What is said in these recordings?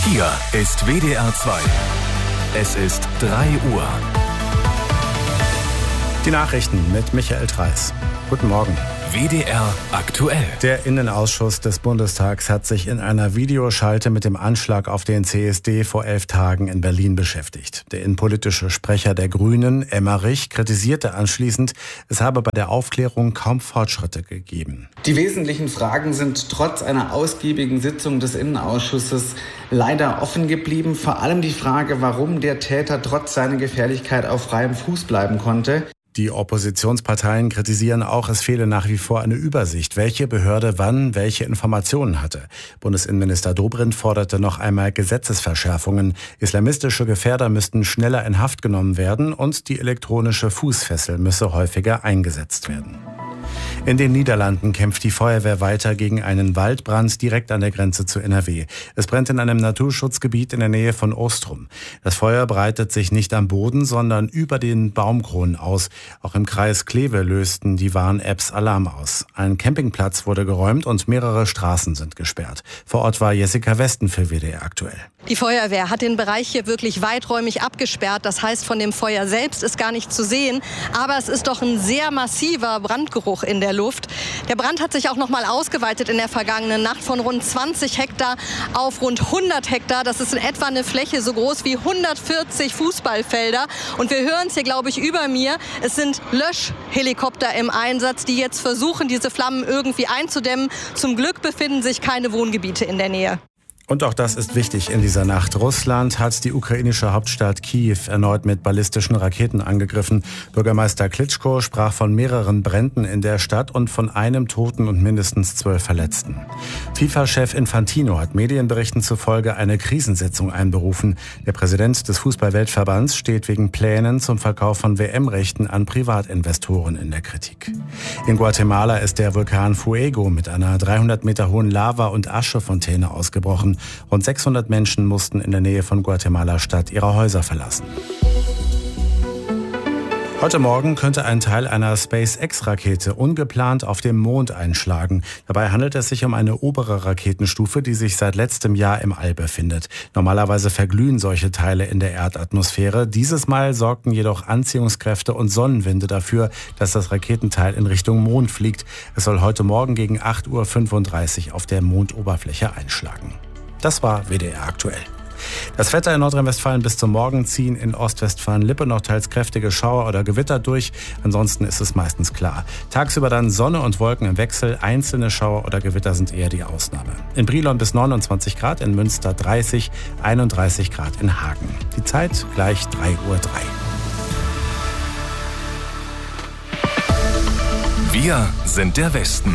Hier ist WDR 2. Es ist 3 Uhr. Die Nachrichten mit Michael Treis. Guten Morgen. WDR aktuell. Der Innenausschuss des Bundestags hat sich in einer Videoschalte mit dem Anschlag auf den CSD vor 11 Tagen in Berlin beschäftigt. Der innenpolitische Sprecher der Grünen, Emmerich, kritisierte anschließend, es habe bei der Aufklärung kaum Fortschritte gegeben. Die wesentlichen Fragen sind trotz einer ausgiebigen Sitzung des Innenausschusses leider offen geblieben. Vor allem die Frage, warum der Täter trotz seiner Gefährlichkeit auf freiem Fuß bleiben konnte. Die Oppositionsparteien kritisieren auch, es fehle nach wie vor eine Übersicht, welche Behörde wann welche Informationen hatte. Bundesinnenminister Dobrindt forderte noch einmal Gesetzesverschärfungen. Islamistische Gefährder müssten schneller in Haft genommen werden und die elektronische Fußfessel müsse häufiger eingesetzt werden. In den Niederlanden kämpft die Feuerwehr weiter gegen einen Waldbrand direkt an der Grenze zu NRW. Es brennt in einem Naturschutzgebiet in der Nähe von Ostrum. Das Feuer breitet sich nicht am Boden, sondern über den Baumkronen aus. Auch im Kreis Kleve lösten die Warn-Apps Alarm aus. Ein Campingplatz wurde geräumt und mehrere Straßen sind gesperrt. Vor Ort war Jessica Westen für WDR aktuell. Die Feuerwehr hat den Bereich hier wirklich weiträumig abgesperrt. Das heißt, von dem Feuer selbst ist gar nicht zu sehen. Aber es ist doch ein sehr massiver Brandgeruch in der Luft. Der Brand hat sich auch noch mal ausgeweitet in der vergangenen Nacht von rund 20 Hektar auf rund 100 Hektar. Das ist in etwa eine Fläche so groß wie 140 Fußballfelder. Und wir hören es hier, glaube ich, über mir. Es sind Löschhelikopter im Einsatz, die jetzt versuchen, diese Flammen irgendwie einzudämmen. Zum Glück befinden sich keine Wohngebiete in der Nähe. Und auch das ist wichtig in dieser Nacht. Russland hat die ukrainische Hauptstadt Kiew erneut mit ballistischen Raketen angegriffen. Bürgermeister Klitschko sprach von mehreren Bränden in der Stadt und von einem Toten und mindestens 12 Verletzten. FIFA-Chef Infantino hat Medienberichten zufolge eine Krisensitzung einberufen. Der Präsident des Fußball-Weltverbands steht wegen Plänen zum Verkauf von WM-Rechten an Privatinvestoren in der Kritik. In Guatemala ist der Vulkan Fuego mit einer 300 Meter hohen Lava- und Aschefontäne ausgebrochen. Rund 600 Menschen mussten in der Nähe von Guatemala-Stadt ihre Häuser verlassen. Heute Morgen könnte ein Teil einer SpaceX-Rakete ungeplant auf dem Mond einschlagen. Dabei handelt es sich um eine obere Raketenstufe, die sich seit letztem Jahr im All befindet. Normalerweise verglühen solche Teile in der Erdatmosphäre. Dieses Mal sorgten jedoch Anziehungskräfte und Sonnenwinde dafür, dass das Raketenteil in Richtung Mond fliegt. Es soll heute Morgen gegen 8:35 Uhr auf der Mondoberfläche einschlagen. Das war WDR aktuell. Das Wetter in Nordrhein-Westfalen bis zum Morgen ziehen in Ostwestfalen-Lippe noch teils kräftige Schauer oder Gewitter durch. Ansonsten ist es meistens klar. Tagsüber dann Sonne und Wolken im Wechsel. Einzelne Schauer oder Gewitter sind eher die Ausnahme. In Brilon bis 29 Grad, in Münster 30, 31 Grad in Hagen. Die Zeit gleich 3:03 Uhr. Wir sind der Westen.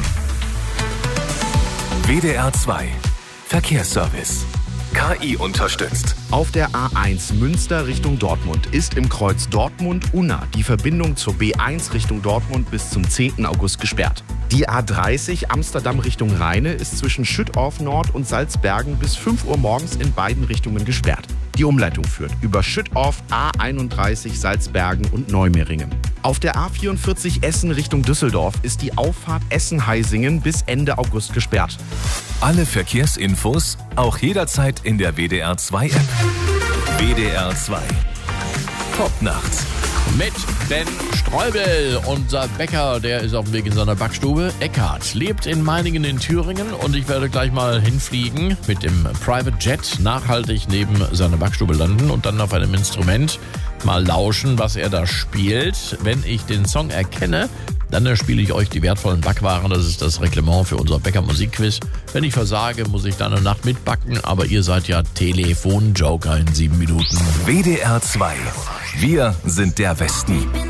WDR 2 Verkehrsservice. KI unterstützt. Auf der A1 Münster Richtung Dortmund ist im Kreuz Dortmund-Unna die Verbindung zur B1 Richtung Dortmund bis zum 10. August gesperrt. Die A30 Amsterdam Richtung Rheine ist zwischen Schüttorf Nord und Salzbergen bis 5 Uhr morgens in beiden Richtungen gesperrt. Die Umleitung führt über Schüttorf, A31 Salzbergen und Neumeringen. Auf der A44 Essen Richtung Düsseldorf ist die Auffahrt Essen-Heisingen bis Ende August gesperrt. Alle Verkehrsinfos auch jederzeit in der WDR 2 App. WDR 2 Top nachts. Mit Ben Streubel, unser Bäcker, der ist auf dem Weg in seiner Backstube. Eckhard lebt in Meiningen in Thüringen und ich werde gleich mal hinfliegen mit dem Private Jet, nachhaltig neben seiner Backstube landen und dann auf einem Instrument mal lauschen, was er da spielt. Wenn ich den Song erkenne, dann spiele ich euch die wertvollen Backwaren. Das ist das Reglement für unser Bäcker-Musikquiz. Wenn ich versage, muss ich dann eine Nacht mitbacken. Aber ihr seid ja Telefonjoker in 7 Minuten. WDR 2. Wir sind der Westen.